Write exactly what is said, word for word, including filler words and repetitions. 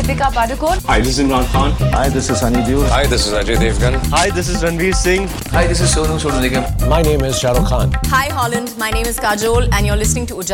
Deepika Padukone. Hi, this is Imran Khan. Hi, this is Sunny Deol. Hi, this is Ajay Devgan. Hi, this is Ranveer Singh. Hi, this is Sonu Sood Nigam. My name is Shah Rukh Khan. Hi, Holland. My name is Kajol, and you're listening to Ujjala.